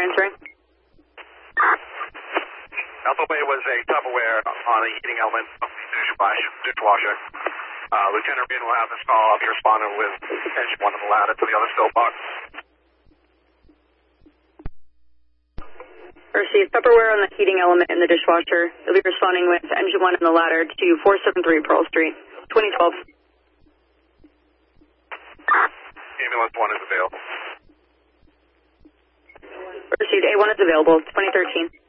answering. Alpha was a Tupperware on a heating element of the dishwasher. Lieutenant Bin will have this call. I'll be responding with engine 1 on the ladder to the other still box. Received Tupperware on the heating element in the dishwasher. You'll be responding with engine 1 on the ladder to 473 Pearl Street, 2012. Ambulance 1 is available. Received A1 is available, 2013.